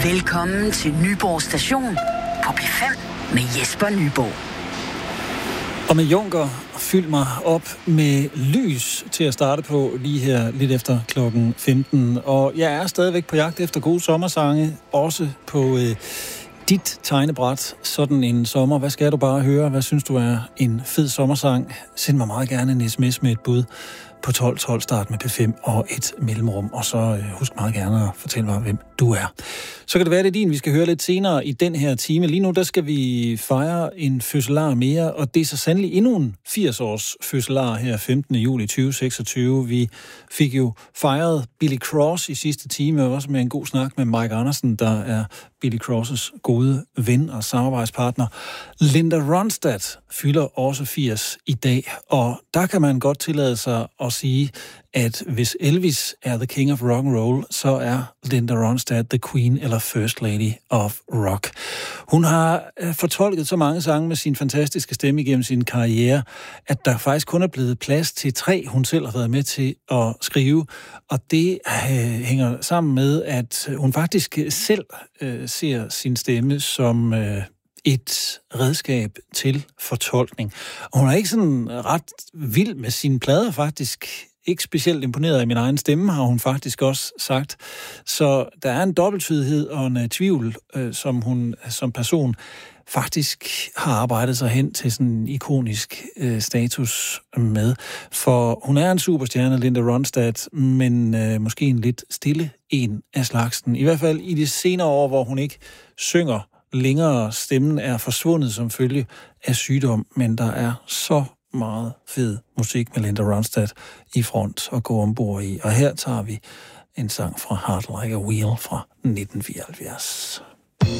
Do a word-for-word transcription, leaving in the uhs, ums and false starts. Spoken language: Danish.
Velkommen til Nyborg Station på P fem med Jesper Nyborg. Og med Junker, fyld mig op med lys til at starte på lige her lidt efter klokken femten. Og jeg er stadigvæk på jagt efter gode sommersange, også på øh, dit tegnebræt. Sådan en sommer. Hvad skal du bare høre? Hvad synes du er en fed sommersang? Send mig meget gerne en sms med et bud på tolv tolv, start med P fem og et mellemrum. Og så øh, husk meget gerne at fortælle mig, hvem du er. Så kan det være, det er din, vi skal høre lidt senere i den her time. Lige nu, der skal vi fejre en fødselar mere, og det er så sandelig endnu en firs-års fødselar her femtende juli tyve seksogtyve. Vi fik jo fejret Billy Cross i sidste time, også med en god snak med Mike Andersen, der er Billy Crosses gode ven og samarbejdspartner. Linda Ronstadt fylder også firs i dag, og der kan man godt tillade sig at sige, at hvis Elvis er the king of rock and roll, så er Linda Ronstadt the queen eller first lady of rock. Hun har fortolket så mange sange med sin fantastiske stemme igennem sin karriere, at der faktisk kun er blevet plads til tre, hun selv har været med til at skrive. Og det øh, hænger sammen med, at hun faktisk selv øh, ser sin stemme som øh, et redskab til fortolkning. Og hun er ikke sådan ret vild med sine plader, faktisk. Ikke specielt imponeret af min egen stemme, har hun faktisk også sagt. Så der er en dobbelttydighed og en tvivl, øh, som hun som person faktisk har arbejdet sig hen til sådan en ikonisk øh, status med. For hun er en superstjerne, Linda Ronstadt, men øh, måske en lidt stille en af slagsen. I hvert fald i de senere år, hvor hun ikke synger længere. Stemmen er forsvundet som følge af sygdom, men der er så meget fed musik med Linda Ronstadt i front og gå ombord i. Og her tager vi en sang fra Heart Like a Wheel fra nitten fireoghalvfjerds.